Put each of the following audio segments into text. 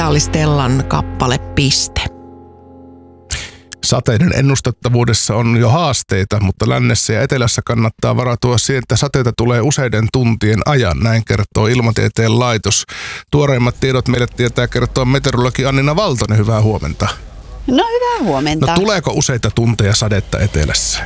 Tämä oli Stellan kappale Piste. Sateiden ennustettavuudessa on jo haasteita, mutta lännessä ja etelässä kannattaa varautua siihen, että sateita tulee useiden tuntien ajan. Näin kertoo Ilmatieteen laitos. Tuoreimmat tiedot meille tietää kertoa meteorologi Annina Valtonen. Hyvää huomenta. No hyvää huomenta. No tuleeko useita tunteja sadetta etelässä?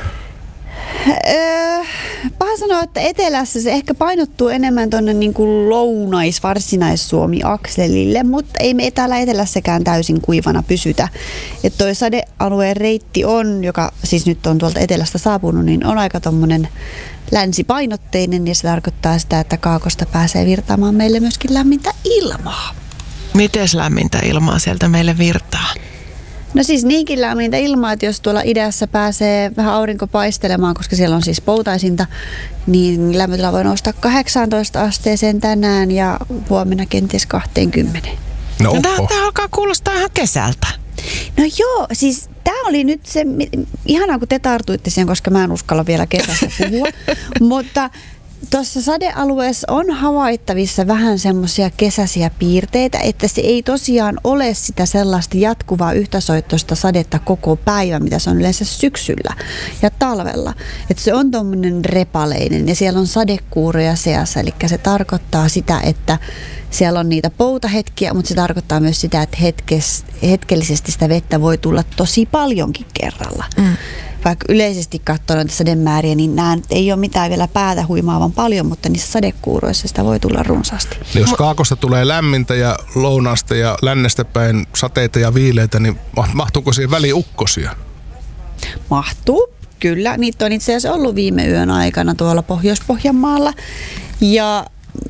Paha sanoa, että etelässä se ehkä painottuu enemmän tuonne niin kuin Lounais-Varsinais-Suomi-akselille, mutta ei me täällä etelässäkään täysin kuivana pysytä. Että toi sadealueen reitti on, joka siis nyt on tuolta etelästä saapunut, niin on aika tommonen länsipainotteinen ja se tarkoittaa sitä, että kaakosta pääsee virtaamaan meille myöskin lämmintä ilmaa. Mites lämmintä ilmaa sieltä meille virtaa? No siis niinkin lämmintä ilmaa, että jos tuolla idässä pääsee vähän aurinko paistelemaan, koska siellä on siis poutaisinta, niin lämpötila voi nousta 18 asteeseen tänään ja huomenna kenties 20. No tämä alkaa kuulostaa ihan kesältä. No joo, siis tämä oli nyt se, ihanaa kun te tartuitte siihen, koska mä en uskalla vielä kesästä puhua, mutta tuossa sadealueessa on havaittavissa vähän semmoisia kesäisiä piirteitä, että se ei tosiaan ole sitä sellaista jatkuvaa yhtäsoittoista sadetta koko päivä, mitä se on yleensä syksyllä ja talvella. Että se on tommoinen repaleinen ja siellä on sadekuuroja seassa, eli se tarkoittaa sitä, että siellä on niitä poutahetkiä, mutta se tarkoittaa myös sitä, että hetkellisesti sitä vettä voi tulla tosi paljonkin kerralla. Vaikka yleisesti katsoo noita sademääriä, niin nämä ei ole mitään vielä päätä huimaavan paljon, mutta niissä sadekuuroissa sitä voi tulla runsaasti. Jos kaakosta tulee lämmintä ja lounaasta ja lännestä päin sateita ja viileitä, niin mahtuuko siihen väliin ukkosia? Mahtuu, kyllä. Niitä on itse asiassa ollut viime yön aikana tuolla Pohjois-Pohjanmaalla. Ja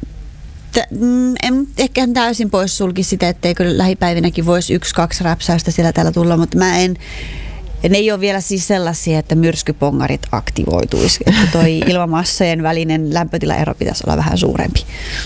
en ehkä täysin pois sulki sitä, etteikö lähipäivinäkin voisi 1-2 räpsäystä siellä täällä tulla, mutta ne ei ole vielä siis sellaisia, että myrskypongarit aktivoituisi. Että toi ilmamassojen välinen lämpötilaero pitäisi olla vähän suurempi.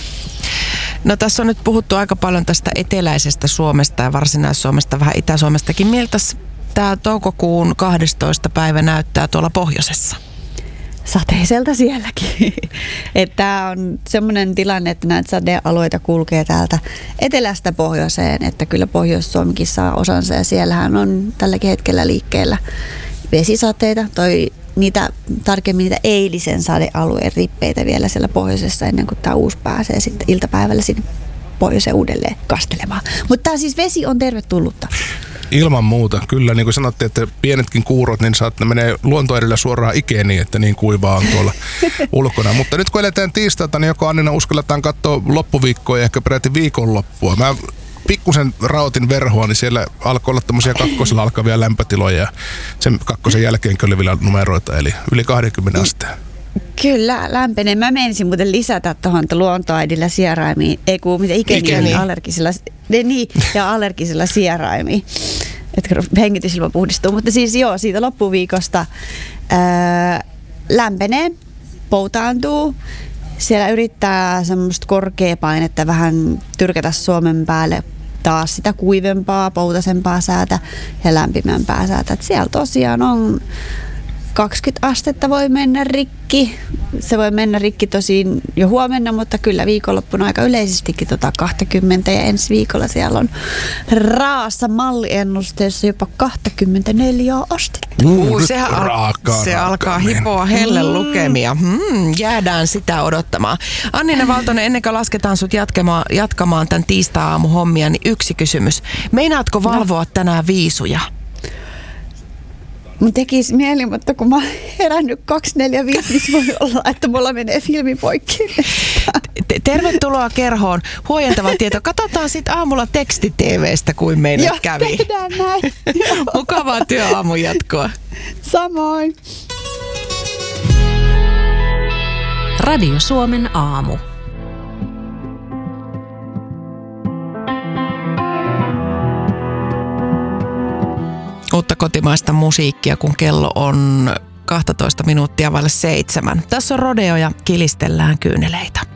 No tässä on nyt puhuttu aika paljon tästä eteläisestä Suomesta ja Varsinais-Suomesta, vähän Itä-Suomestakin. Miltä tämä toukokuun 12. päivä näyttää tuolla pohjoisessa? Sateiselta sielläkin. Tämä on semmoinen tilanne, että näitä sadealueita kulkee täältä etelästä pohjoiseen, että kyllä Pohjois-Suomikin saa osansa ja siellähän on tälläkin hetkellä liikkeellä vesisateita, tarkemmin niitä eilisen sadealueen rippeitä vielä siellä pohjoisessa ennen kuin tämä uusi pääsee sitten iltapäivällä sinne pohjoiseen uudelleen kastelemaan. Mutta siis vesi on tervetullutta. Ilman muuta, kyllä. Niin kuin sanottiin, että pienetkin kuurot, niin ne menee luontoedellä suoraan ikeeniin, että niin kuivaa on tuolla ulkona. Mutta nyt kun eletään tiistaita, niin joko Annina uskalletaan katsoa loppuviikkoa ja ehkä peräti viikonloppua. Mä pikkusen raotin verhoa, niin siellä alkoi olla tämmöisiä kakkosella alkavia lämpötiloja ja sen kakkosen jälkeen kyllä vielä numeroita, eli yli 20 asteen. Kyllä, lämpenee. Mä menisin muuten lisätä tuohon luontoäidillä sieraimiin, ikeniin allergisilla sieraimiin, että hengitysilma puhdistuu. Mutta siis joo, siitä loppuviikosta lämpenee, poutaantuu. Siellä yrittää semmoista korkeapainetta vähän tyrkätä Suomen päälle taas sitä kuivempaa, poutasempaa säätä ja lämpimämpää säätä. Et siellä tosiaan on 20 astetta voi mennä rikki. Se voi mennä rikki tosin jo huomenna, mutta kyllä viikonloppuna aika yleisestikin 20 ja ensi viikolla siellä on raassa malliennusteessa jopa 24 astetta. Se alkaa hipoa hellen lukemia. Jäädään sitä odottamaan. Annina Valtonen, ennen kuin lasketaan sut jatkamaan tämän tiistai-aamuhommia, niin yksi kysymys. Meinaatko valvoa tänään viisuja? Mun tekisi mieli, mutta kun mä oon herännyt 2:45, niin voi olla, että mulla menee filmi poikki. Tervetuloa kerhoon. Huojentava tieto. Katsotaan sitten aamulla teksti-TV:stä, kuin meille kävi. Joo, tehdään näin. Mukavaa työaamun jatkoa. Samoin. Radio Suomen aamu. Uutta kotimaista musiikkia, kun kello on 12 minuuttia vaille 7. Tässä on Rodeo ja kilistellään kyyneleitä.